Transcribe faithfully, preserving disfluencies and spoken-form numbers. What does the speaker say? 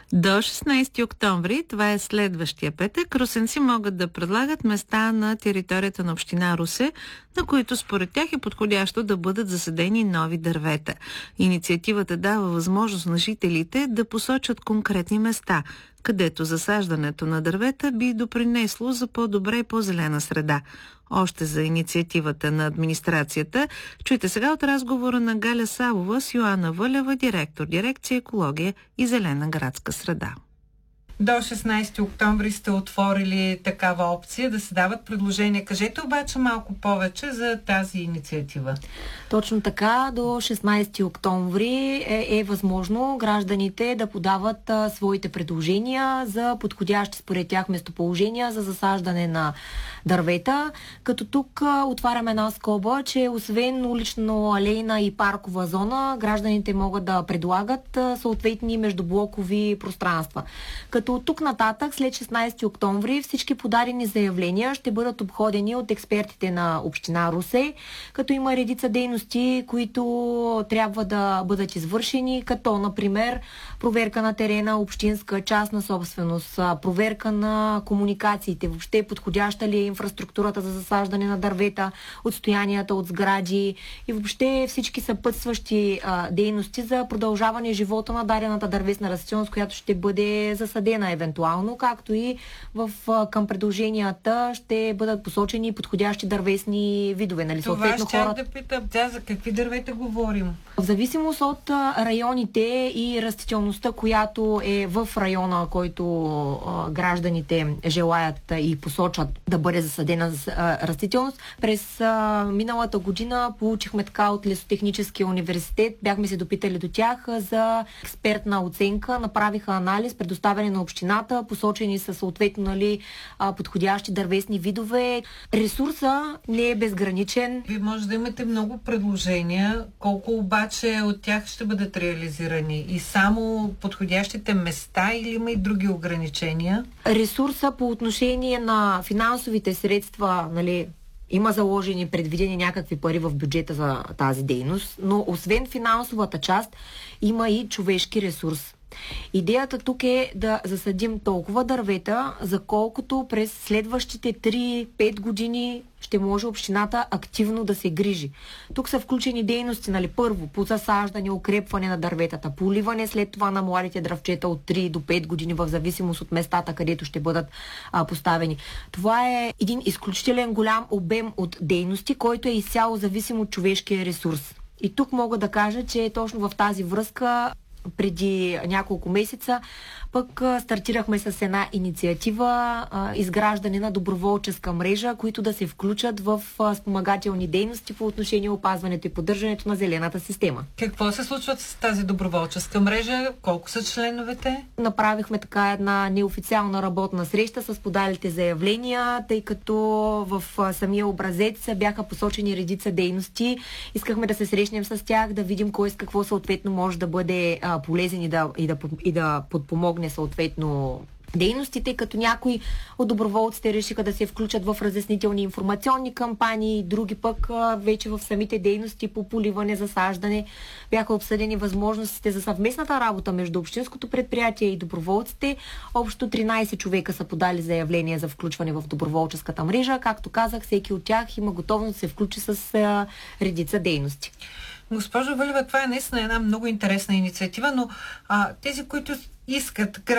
До шестнайсети октомври, това е следващия петък, русенци могат да предлагат места на територията на община Русе, на които според тях е подходящо да бъдат засадени нови дървета. Инициативата дава възможност на жителите да посочат конкретни места, където засаждането на дървета би допринесло за по-добра и по-зелена среда. Още за инициативата на администрацията чуйте сега от разговора на Галя Савова с Йоанна Вълева, директор дирекция екология и зелена градска среда. До шестнайсети октомври сте отворили такава опция да се дават предложения. Кажете обаче малко повече за тази инициатива. Точно така, до шестнайсети октомври е, е възможно гражданите да подават а, своите предложения за подходящи според тях местоположения за засаждане на дървета, като тук а, отваряме една скоба, че освен улично-алейна и паркова зона, гражданите могат да предлагат а, съответни междублокови пространства. Като от тук нататък, след шестнайсети октомври, всички подадени заявления ще бъдат обходени от експертите на община Русе, като има редица дейности, които трябва да бъдат извършени, като, например, проверка на терена, общинска, частна собственост, проверка на комуникациите, въобще подходяща ли е инфраструктурата за засаждане на дървета, отстоянията от сгради и въобще всички съпътстващи а, дейности за продължаване живота на дадената дървесна растителност, която ще бъде засадена евентуално, както и в, към предложенията ще бъдат посочени подходящи дървесни видове. Нали? Това ще хората... да питам, тя за какви дървета говорим? В зависимост от районите и растителността, която е в района, който а, гражданите желаят и посочат да бъде засадена а, растителност. През а, миналата година получихме така от Лесотехническия университет, бяхме се допитали до тях за експертна оценка, направиха анализ, предоставяне на общината, посочени са съответно нали, подходящи дървесни видове. Ресурса не е безграничен. Вие може да имате много предложения, колко обаче от тях ще бъдат реализирани? И само подходящите места или има и други ограничения? Ресурса по отношение на финансовите средства, нали, има заложени, предвидени някакви пари в бюджета за тази дейност, но освен финансовата част, има и човешки ресурс. Идеята тук е да засадим толкова дървета, за колкото през следващите три-пет години ще може общината активно да се грижи. Тук са включени дейности, нали, първо по засаждане, укрепване на дърветата, поливане след това на младите дръвчета от три до пет години в зависимост от местата, където ще бъдат а, поставени. Това е един изключителен голям обем от дейности, който е изцяло зависим от човешкия ресурс. И тук мога да кажа, че точно в тази връзка преди няколко месеца пък стартирахме с една инициатива а, изграждане на доброволческа мрежа, които да се включат в а, спомагателни дейности по отношение опазването и поддържането на зелената система. Какво се случва с тази доброволческа мрежа? Колко са членовете? Направихме така една неофициална работна среща с подалите заявления, тъй като в а, самия образец бяха посочени редица дейности. Искахме да се срещнем с тях, да видим кой с какво съответно може да бъде а, полезен и да, и да, и да подпомогне съответно дейностите, като някои от доброволците решиха да се включат в разяснителни информационни кампании, други пък вече в самите дейности по поливане, засаждане бяха обсъдени възможностите за съвместната работа между общинското предприятие и доброволците. Общо тринайсет човека са подали заявление за включване в доброволческата мрежа. Както казах, всеки от тях има готовност да се включи с а, редица дейности. Госпожо Вълева, това е наистина една много интересна инициатива, но а, тези, които искат